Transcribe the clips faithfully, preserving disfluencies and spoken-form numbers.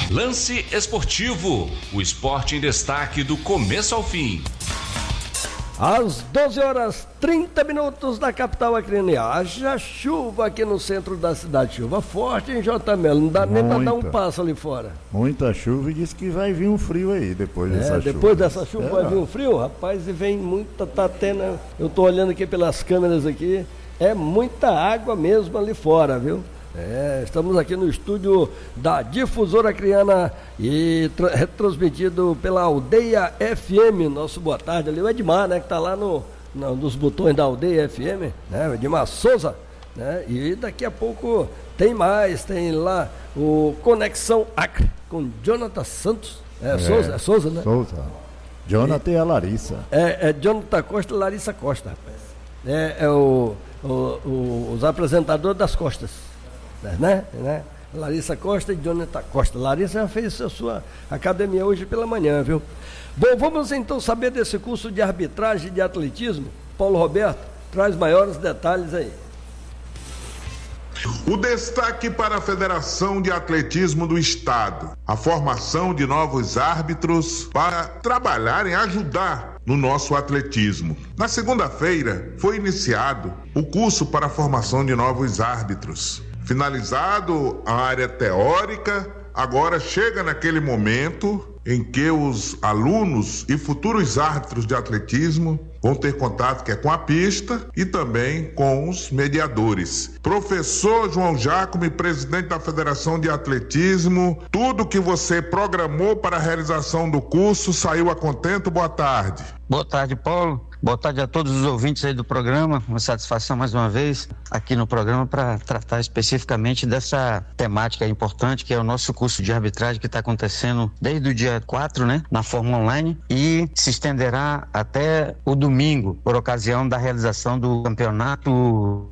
Lance Esportivo, o esporte em destaque do começo ao fim. Às doze horas trinta minutos da capital acreana. Haja chuva aqui no centro da cidade. Chuva forte em J. Melo. Não dá nem para dar um passo ali fora. Muita chuva e diz que vai vir um frio aí depois dessa é, chuva. Depois dessa chuva é. vai vir um frio? Rapaz, e vem muita, tá tendo. Eu tô olhando aqui pelas câmeras aqui. É muita água mesmo ali fora, viu? É, estamos aqui no estúdio da Difusora Acreana e tra- retransmitido pela Aldeia F M. Nosso boa tarde ali, o Edmar, né, que está lá no, no, nos botões da Aldeia F M, né, o Edmar Souza, né, e daqui a pouco tem mais, tem lá o Conexão Acre com Jonathan Santos, é, é Souza, é Souza, né? Souza, Jonathan e, e a Larissa. É, é Jonathan Costa e Larissa Costa, rapaz. É, é o, o, o, os apresentadores das costas. Né? né? Larissa Costa e Jonathan Costa. Larissa já fez a sua academia hoje pela manhã, viu? Bom, vamos então saber desse curso de arbitragem de atletismo. Paulo Roberto traz maiores detalhes aí. O destaque para a Federação de Atletismo do Estado, a formação de novos árbitros para trabalhar em ajudar no nosso atletismo. Na segunda-feira foi iniciado o curso para a formação de novos árbitros. Finalizado a área teórica, agora chega naquele momento em que os alunos e futuros árbitros de atletismo vão ter contato que é com a pista e também com os mediadores. Professor João Jacome, presidente da Federação de Atletismo, tudo que você programou para a realização do curso saiu a contento? Boa tarde. Boa tarde, Paulo. Boa tarde a todos os ouvintes aí do programa. Uma satisfação mais uma vez aqui no programa para tratar especificamente dessa temática importante que é o nosso curso de arbitragem que está acontecendo desde o dia quatro, né, na forma online e se estenderá até o domingo por ocasião da realização do campeonato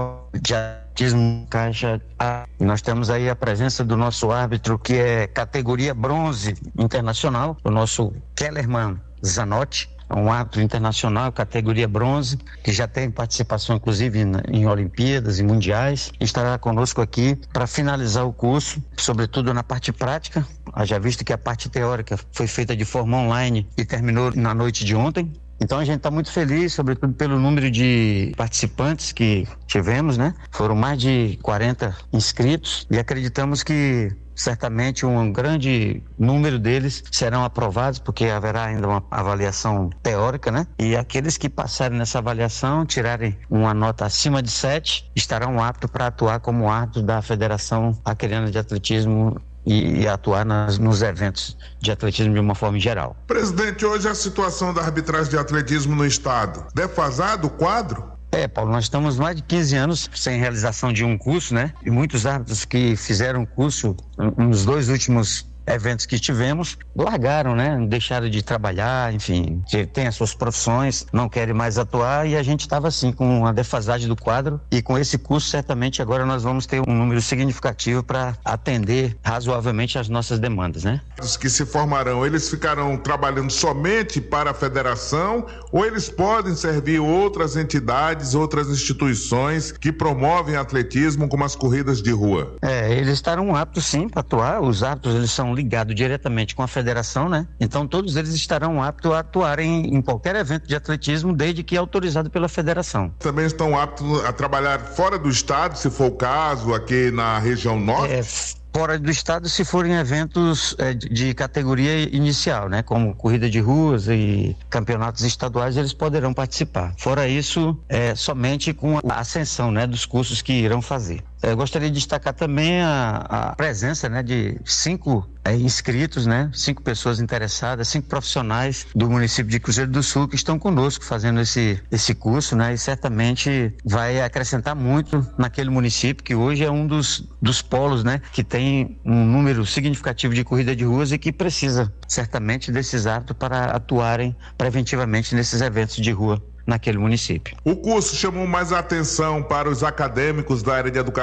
de atletismo Caixa A. Nós temos aí a presença do nosso árbitro que é categoria bronze internacional, o nosso Kellerman Zanotti. É um árbitro internacional, categoria bronze, que já tem participação inclusive em, em Olimpíadas e Mundiais. Estará conosco aqui para finalizar o curso, sobretudo na parte prática, já visto que a parte teórica foi feita de forma online e terminou na noite de ontem. Então a gente está muito feliz, sobretudo pelo número de participantes que tivemos, né? Foram mais de quarenta inscritos e acreditamos que certamente um grande número deles serão aprovados, porque haverá ainda uma avaliação teórica, né? E aqueles que passarem nessa avaliação, tirarem uma nota acima de sete, estarão aptos para atuar como árbitros da Federação Acreana de Atletismo e, e atuar nas, nos eventos de atletismo de uma forma geral. Presidente, hoje a situação da arbitragem de atletismo no estado, defasado o quadro? É, Paulo, nós estamos mais de quinze anos sem realização de um curso, né? E muitos árbitros que fizeram curso nos dois últimos eventos que tivemos, largaram, né? Deixaram de trabalhar, enfim, tem as suas profissões, não querem mais atuar e a gente estava assim com a defasagem do quadro e com esse curso certamente agora nós vamos ter um número significativo para atender razoavelmente as nossas demandas, né? Os que se formarão, eles ficarão trabalhando somente para a federação ou eles podem servir outras entidades, outras instituições que promovem atletismo como as corridas de rua? É, eles estarão aptos sim para atuar, os árbitros eles são ligados diretamente com a federação, né? Então todos eles estarão aptos a atuarem em qualquer evento de atletismo desde que autorizado pela federação. Também estão aptos a trabalhar fora do estado, se for o caso, aqui na região norte? É, fora do estado se forem eventos é, de, de categoria inicial, né? Como corrida de ruas e campeonatos estaduais, eles poderão participar. Fora isso, é somente com a ascensão, né, dos cursos que irão fazer. Eu gostaria de destacar também a, a presença, né, de cinco é, inscritos, né, cinco pessoas interessadas, cinco profissionais do município de Cruzeiro do Sul que estão conosco fazendo esse, esse curso, né, e certamente vai acrescentar muito naquele município que hoje é um dos, dos polos, né, que tem um número significativo de corrida de ruas e que precisa certamente desses árbitros para atuarem preventivamente nesses eventos de rua naquele município. O curso chamou mais atenção para os acadêmicos da área de educação